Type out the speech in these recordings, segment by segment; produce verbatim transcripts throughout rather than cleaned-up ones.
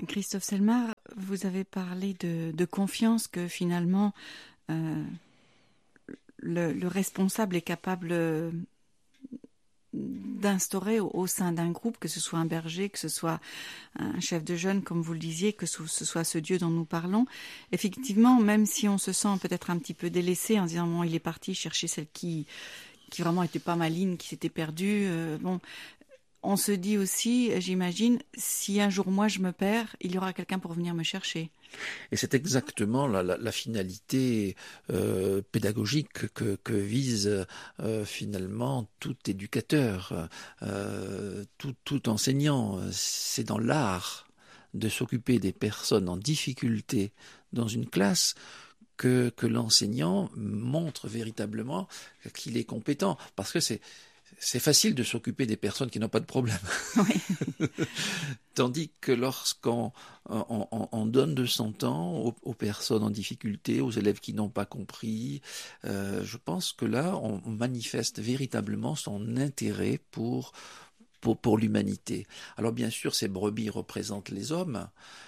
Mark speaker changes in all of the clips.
Speaker 1: Christophe Selmar, vous avez parlé de, de confiance, que finalement euh, le, le responsable est capable euh, d'instaurer au, au sein d'un groupe, que ce soit un berger, que ce soit un chef de jeunes, comme vous le disiez, que ce, ce soit ce Dieu dont nous parlons. Effectivement, même si on se sent peut-être un petit peu délaissé en disant bon, il est parti chercher celle qui, qui vraiment était pas maligne, qui s'était perdue, euh, bon... On se dit aussi, j'imagine, si un jour moi je me perds, il y aura quelqu'un pour venir me chercher.
Speaker 2: Et c'est exactement la, la, la finalité euh, pédagogique que, que vise euh, finalement tout éducateur, euh, tout, tout enseignant. C'est dans l'art de s'occuper des personnes en difficulté dans une classe que, que l'enseignant montre véritablement qu'il est compétent. Parce que c'est C'est facile de s'occuper des personnes qui n'ont pas de problème.
Speaker 1: Oui.
Speaker 2: Tandis que lorsqu'on on, on, on donne de son temps aux, aux personnes en difficulté, aux élèves qui n'ont pas compris, euh, je pense que là, on manifeste véritablement son intérêt pour, pour, pour l'humanité. Alors bien sûr, ces brebis représentent les hommes.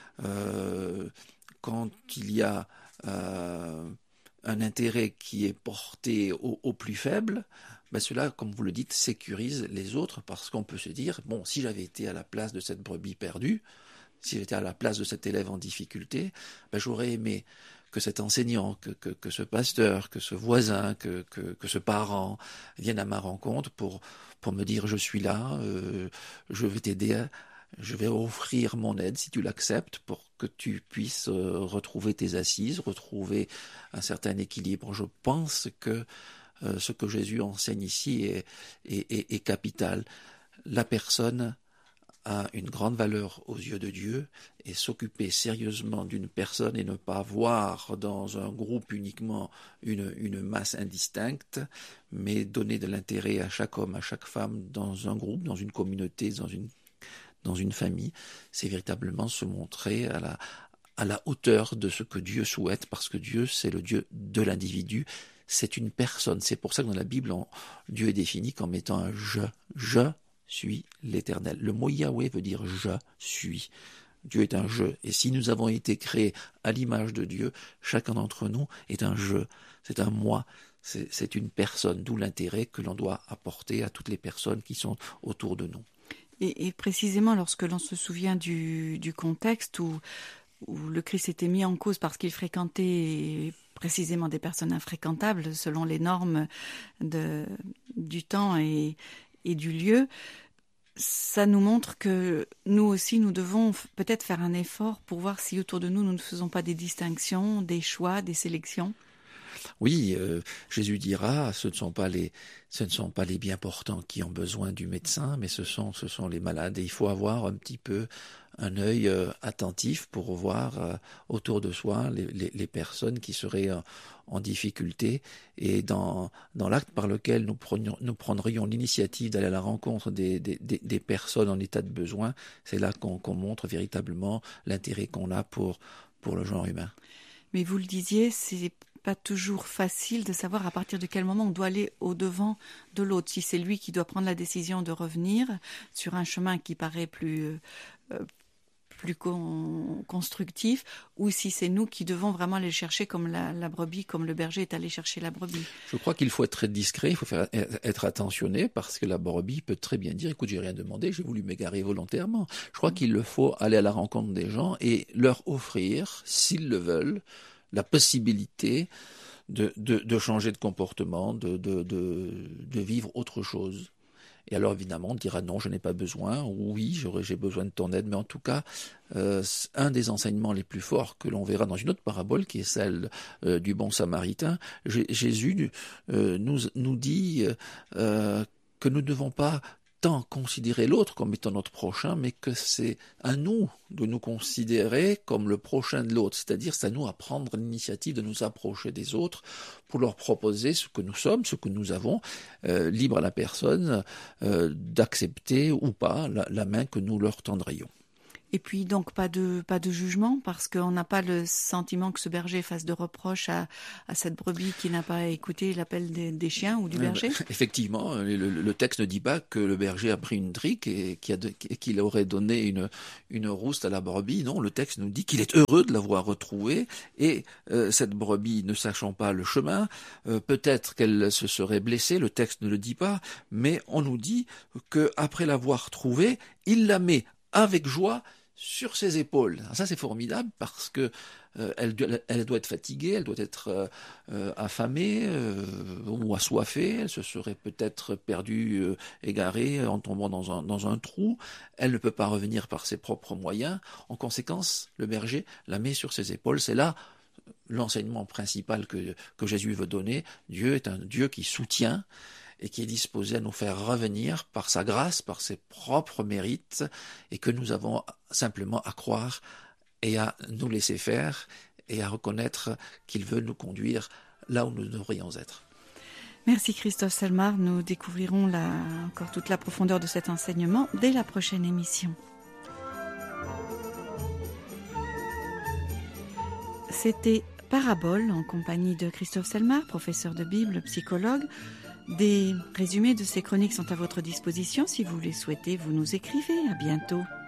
Speaker 2: Euh, quand il y a euh, un intérêt qui est porté aux, aux plus faibles, ben cela, comme vous le dites, sécurise les autres, parce qu'on peut se dire, bon, si j'avais été à la place de cette brebis perdue, si j'étais à la place de cet élève en difficulté, ben j'aurais aimé que cet enseignant, que, que, que ce pasteur, que ce voisin, que, que, que ce parent vienne à ma rencontre pour, pour me dire, je suis là, euh, je vais t'aider, à, je vais offrir mon aide si tu l'acceptes, pour que tu puisses euh, retrouver tes assises, retrouver un certain équilibre. Je pense que Euh, ce que Jésus enseigne ici est, est, est, est capital. La personne a une grande valeur aux yeux de Dieu, et s'occuper sérieusement d'une personne et ne pas voir dans un groupe uniquement une, une masse indistincte, mais donner de l'intérêt à chaque homme, à chaque femme, dans un groupe, dans une communauté, dans une, dans une famille, c'est véritablement se montrer à la, à la hauteur de ce que Dieu souhaite, parce que Dieu, c'est le Dieu de l'individu. C'est une personne. C'est pour ça que dans la Bible, on, Dieu est défini comme étant un je. Je suis l'Éternel. Le mot Yahweh veut dire je suis. Dieu est un je. Et si nous avons été créés à l'image de Dieu, chacun d'entre nous est un je. C'est un moi. C'est, c'est une personne. D'où l'intérêt que l'on doit apporter à toutes les personnes qui sont autour de nous.
Speaker 1: Et, et précisément, lorsque l'on se souvient du, du contexte où, où le Christ était mis en cause parce qu'il fréquentait précisément des personnes infréquentables selon les normes de, du temps et, et du lieu, ça nous montre que nous aussi, nous devons peut-être faire un effort pour voir si autour de nous, nous ne faisons pas des distinctions, des choix, des sélections.
Speaker 2: Oui, euh, Jésus dira, ce ne sont pas les, ce ne sont pas les bien portants qui ont besoin du médecin, mais ce sont, ce sont les malades. Et il faut avoir un petit peu un œil euh, attentif pour voir euh, autour de soi les, les, les personnes qui seraient euh, en difficulté. Et dans, dans l'acte par lequel nous, prenions, nous prendrions l'initiative d'aller à la rencontre des, des, des, des personnes en état de besoin, c'est là qu'on, qu'on montre véritablement l'intérêt qu'on a pour, pour le genre humain.
Speaker 1: Mais vous le disiez, c'est pas toujours facile de savoir à partir de quel moment on doit aller au-devant de l'autre. Si c'est lui qui doit prendre la décision de revenir sur un chemin qui paraît plus, euh, plus con- constructif, ou si c'est nous qui devons vraiment aller le chercher comme la, la brebis, comme le berger est allé chercher la brebis.
Speaker 2: Je crois qu'il faut être très discret, il faut faire, être attentionné, parce que la brebis peut très bien dire, écoute, j'ai rien demandé, j'ai voulu m'égarer volontairement. Je crois qu'il faut aller à la rencontre des gens et leur offrir, s'ils le veulent, la possibilité de, de, de changer de comportement, de, de, de, de vivre autre chose. Et alors évidemment, on dira non, je n'ai pas besoin, ou oui, j'aurais, j'ai besoin de ton aide, mais en tout cas, euh, un des enseignements les plus forts que l'on verra dans une autre parabole, qui est celle euh, du bon samaritain, J- Jésus euh, nous, nous dit euh, que nous ne devons pas tant considérer l'autre comme étant notre prochain, mais que c'est à nous de nous considérer comme le prochain de l'autre, c'est-à-dire c'est à nous à prendre l'initiative de nous approcher des autres pour leur proposer ce que nous sommes, ce que nous avons, euh, libre à la personne euh, d'accepter ou pas la, la main que nous leur tendrions.
Speaker 1: Et puis donc pas de pas de jugement, parce qu'on n'a pas le sentiment que ce berger fasse de reproches à, à cette brebis qui n'a pas écouté l'appel des, des chiens ou du berger.
Speaker 2: Euh, effectivement, le, le texte ne dit pas que le berger a pris une trique et qu'il aurait donné une, une rouste à la brebis. Non, le texte nous dit qu'il est heureux de l'avoir retrouvée, et euh, cette brebis, ne sachant pas le chemin, euh, peut-être qu'elle se serait blessée, le texte ne le dit pas, mais on nous dit qu'après l'avoir trouvée, il la met avec joie sur ses épaules. Alors ça, c'est formidable, parce que euh, elle, elle doit être fatiguée, elle doit être euh, euh, affamée euh, ou assoiffée, elle se serait peut-être perdue, euh, égarée en tombant dans un, dans un trou. Elle ne peut pas revenir par ses propres moyens. En conséquence, le berger la met sur ses épaules. C'est là l'enseignement principal que, que Jésus veut donner. Dieu est un Dieu qui soutient et qui est disposé à nous faire revenir par sa grâce, par ses propres mérites, et que nous avons simplement à croire et à nous laisser faire, et à reconnaître qu'il veut nous conduire là où nous devrions être.
Speaker 1: Merci Christophe Selmar, nous découvrirons la, encore toute la profondeur de cet enseignement dès la prochaine émission. C'était Parabole en compagnie de Christophe Selmar, professeur de Bible, psychologue. Des résumés de ces chroniques sont à votre disposition. Si vous les souhaitez, vous nous écrivez. À bientôt.